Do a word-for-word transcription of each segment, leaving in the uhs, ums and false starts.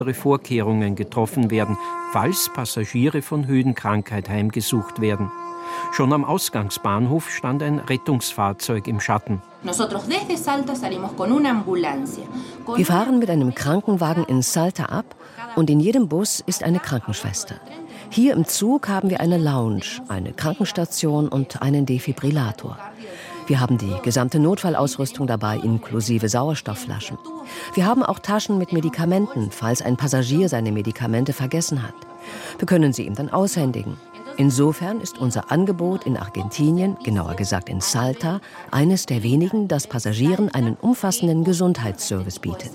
Vorkehrungen getroffen werden, falls Passagiere von Höhenkrankheit heimgesucht werden. Schon am Ausgangsbahnhof stand ein Rettungsfahrzeug im Schatten. Wir fahren mit einem Krankenwagen in Salta ab und in jedem Bus ist eine Krankenschwester. Hier im Zug haben wir eine Lounge, eine Krankenstation und einen Defibrillator. Wir haben die gesamte Notfallausrüstung dabei, inklusive Sauerstoffflaschen. Wir haben auch Taschen mit Medikamenten, falls ein Passagier seine Medikamente vergessen hat. Wir können sie ihm dann aushändigen. Insofern ist unser Angebot in Argentinien, genauer gesagt in Salta, eines der wenigen, das Passagieren einen umfassenden Gesundheitsservice bietet.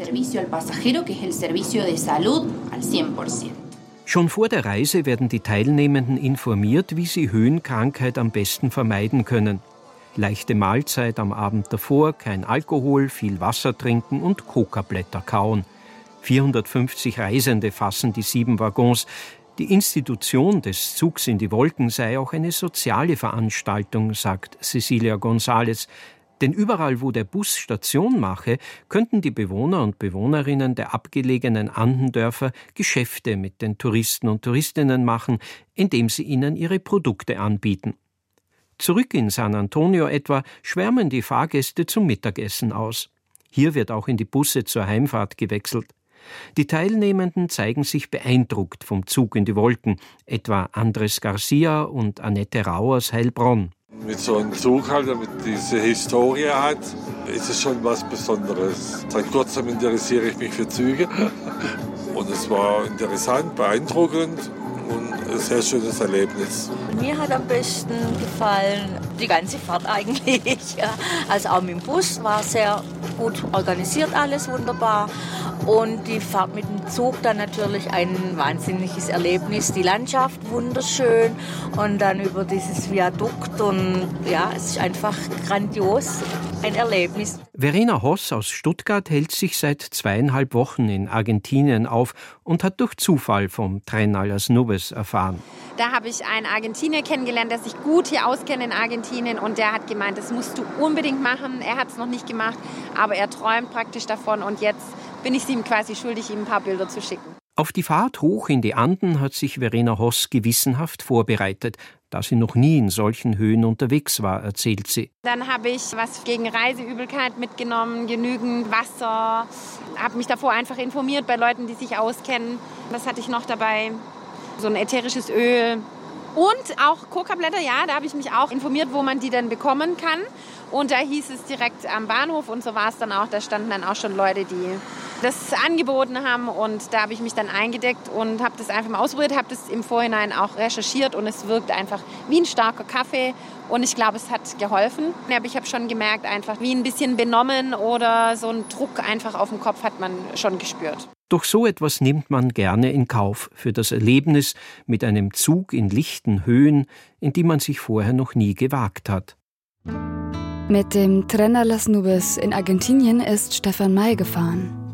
Schon vor der Reise werden die Teilnehmenden informiert, wie sie Höhenkrankheit am besten vermeiden können. Leichte Mahlzeit am Abend davor, kein Alkohol, viel Wasser trinken und Kokablätter kauen. vierhundertfünfzig Reisende fassen die sieben Waggons. Die Institution des Zugs in die Wolken sei auch eine soziale Veranstaltung, sagt Cecilia González. Denn überall, wo der Bus Station mache, könnten die Bewohner und Bewohnerinnen der abgelegenen Andendörfer Geschäfte mit den Touristen und Touristinnen machen, indem sie ihnen ihre Produkte anbieten. Zurück in San Antonio etwa schwärmen die Fahrgäste zum Mittagessen aus. Hier wird auch in die Busse zur Heimfahrt gewechselt. Die Teilnehmenden zeigen sich beeindruckt vom Zug in die Wolken, etwa Andres Garcia und Annette Rau aus Heilbronn. Mit so einem Zug halt, damit diese Historie hat, ist es schon was Besonderes. Seit kurzem interessiere ich mich für Züge und es war interessant, beeindruckend. Und ein sehr schönes Erlebnis. Mir hat am besten gefallen die ganze Fahrt eigentlich. Ja. Also auch mit dem Bus war sehr gut organisiert, alles wunderbar. Und die Fahrt mit dem Zug dann natürlich ein wahnsinniges Erlebnis. Die Landschaft wunderschön und dann über dieses Viadukt. Und ja, es ist einfach grandios, ein Erlebnis. Verena Hoss aus Stuttgart hält sich seit zweieinhalb Wochen in Argentinien auf und hat durch Zufall vom Tren a las Nubes erfahren. Da habe ich einen Argentinier kennengelernt, der sich gut hier auskennt in Argentinien und der hat gemeint, das musst du unbedingt machen. Er hat es noch nicht gemacht, aber er träumt praktisch davon und jetzt bin ich es ihm quasi schuldig, ihm ein paar Bilder zu schicken. Auf die Fahrt hoch in die Anden hat sich Verena Hoss gewissenhaft vorbereitet, da sie noch nie in solchen Höhen unterwegs war, erzählt sie. Dann habe ich was gegen Reiseübelkeit mitgenommen, genügend Wasser, habe mich davor einfach informiert bei Leuten, die sich auskennen. Was hatte ich noch dabei? So ein ätherisches Öl und auch Kokablätter, ja, da habe ich mich auch informiert, wo man die denn bekommen kann. Und da hieß es direkt am Bahnhof und so war es dann auch, da standen dann auch schon Leute, die das angeboten haben und da habe ich mich dann eingedeckt und habe das einfach mal ausprobiert, habe das im Vorhinein auch recherchiert und es wirkt einfach wie ein starker Kaffee und ich glaube, es hat geholfen. Aber ich habe schon gemerkt, einfach wie ein bisschen benommen oder so ein Druck einfach auf dem Kopf hat man schon gespürt. Doch so etwas nimmt man gerne in Kauf für das Erlebnis mit einem Zug in lichten Höhen, in die man sich vorher noch nie gewagt hat. Mit dem Tren a las Nubes in Argentinien ist Stefan May gefahren.